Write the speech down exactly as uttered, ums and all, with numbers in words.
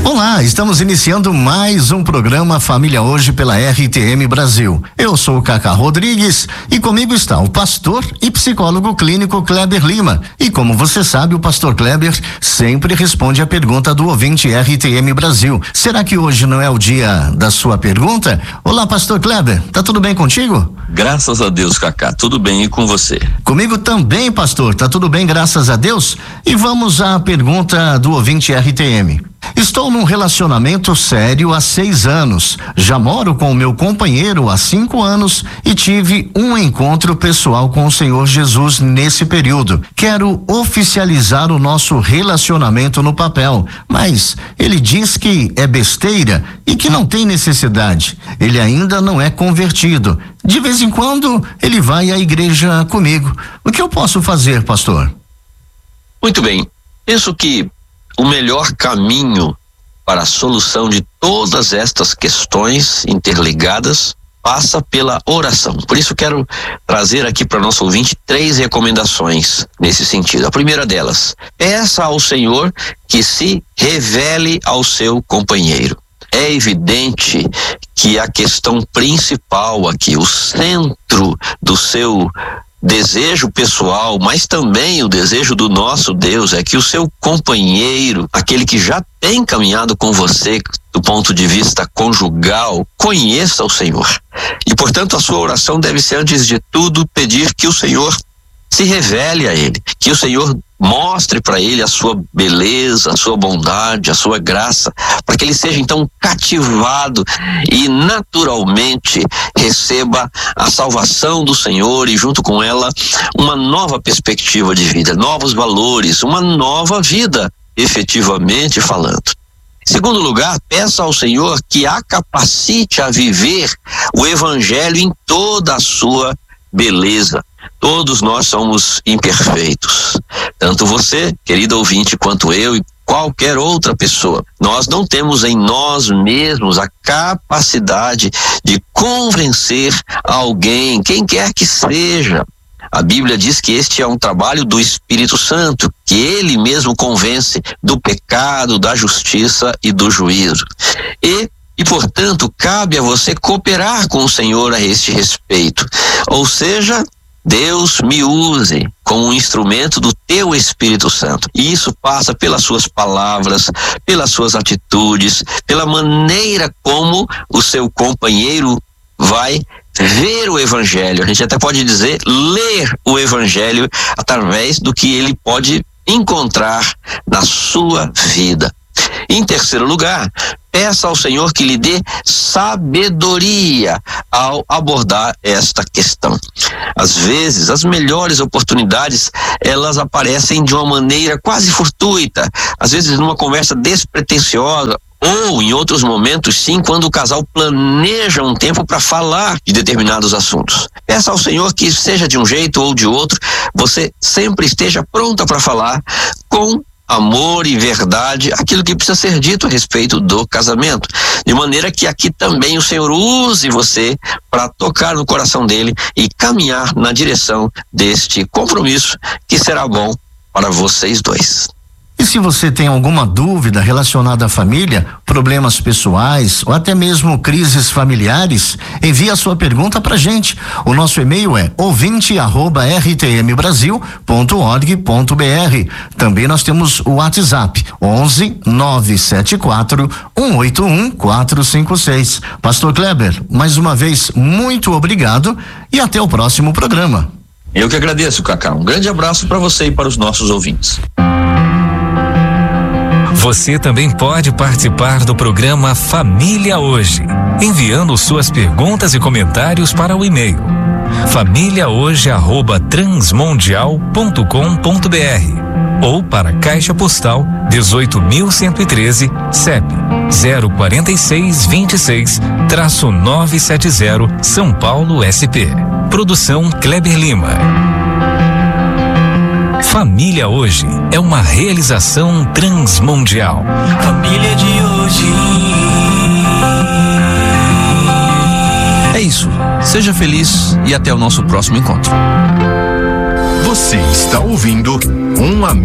Olá, estamos iniciando mais um programa Família Hoje pela R T M Brasil. Eu sou o Cacá Rodrigues e comigo está o pastor e psicólogo clínico Kleber Lima. E como você sabe, o pastor Kleber sempre responde a pergunta do ouvinte R T M Brasil. Será que hoje não é o dia da sua pergunta? Olá, pastor Kleber, tá tudo bem contigo? Graças a Deus, Cacá, tudo bem, e com você? Comigo também, pastor, tá tudo bem, graças a Deus. E vamos à pergunta do ouvinte R T M. Estou num relacionamento sério há seis anos. Já moro com o meu companheiro há cinco anos e tive um encontro pessoal com o Senhor Jesus nesse período. Quero oficializar o nosso relacionamento no papel, mas ele diz que é besteira e que não tem necessidade. Ele ainda não é convertido. De vez em quando ele vai à igreja comigo. O que eu posso fazer, pastor? Muito bem. Penso que o melhor caminho para a solução de todas estas questões interligadas passa pela oração. Por isso quero trazer aqui para nosso ouvinte três recomendações nesse sentido. A primeira delas, peça ao Senhor que se revele ao seu companheiro. É evidente que a questão principal aqui, o centro do seu desejo pessoal, mas também o desejo do nosso Deus é que o seu companheiro, aquele que já tem caminhado com você do ponto de vista conjugal, conheça o Senhor. E, portanto, a sua oração deve ser, antes de tudo, pedir que o Senhor se revele a ele, que o Senhor mostre para ele a sua beleza, a sua bondade, a sua graça, para que ele seja então cativado e naturalmente receba a salvação do Senhor e junto com ela uma nova perspectiva de vida, novos valores, uma nova vida, efetivamente falando. Em segundo lugar, peça ao Senhor que a capacite a viver o Evangelho em toda a sua beleza. Todos nós somos imperfeitos, tanto você, querido ouvinte, quanto eu e qualquer outra pessoa. Nós não temos em nós mesmos a capacidade de convencer alguém, quem quer que seja. A Bíblia diz que este é um trabalho do Espírito Santo, que ele mesmo convence do pecado, da justiça e do juízo. E E, portanto, cabe a você cooperar com o Senhor a este respeito. Ou seja, Deus me use como um instrumento do teu Espírito Santo. E isso passa pelas suas palavras, pelas suas atitudes, pela maneira como o seu companheiro vai ver o Evangelho. A gente até pode dizer ler o Evangelho através do que ele pode encontrar na sua vida. Em terceiro lugar, peça ao Senhor que lhe dê sabedoria ao abordar esta questão. Às vezes, as melhores oportunidades, elas aparecem de uma maneira quase fortuita, às vezes numa conversa despretensiosa, ou em outros momentos, sim, quando o casal planeja um tempo para falar de determinados assuntos. Peça ao Senhor que, seja de um jeito ou de outro, você sempre esteja pronta para falar com amor e verdade, aquilo que precisa ser dito a respeito do casamento, de maneira que aqui também o Senhor use você para tocar no coração dele e caminhar na direção deste compromisso que será bom para vocês dois. E se você tem alguma dúvida relacionada à família, problemas pessoais ou até mesmo crises familiares, envie a sua pergunta pra gente. O nosso e-mail é ouvinte arroba r t m brasil ponto org ponto b r. Também nós temos o WhatsApp onze nove sete quatro um oito um quatro cinco seis. Pastor Kleber, mais uma vez, muito obrigado e até o próximo programa. Eu que agradeço, Cacá. Um grande abraço para você e para os nossos ouvintes. Você também pode participar do programa Família Hoje, enviando suas perguntas e comentários para o e-mail família hoje arroba transmundial ponto com ponto b r ou para Caixa Postal dezoito mil cento e treze, C E P zero quatro seis dois seis nove sete zero, São Paulo, S P. Produção Kleber Lima. Família Hoje é uma realização transmundial. Família de hoje. É isso. Seja feliz e até o nosso próximo encontro. Você está ouvindo um amigo.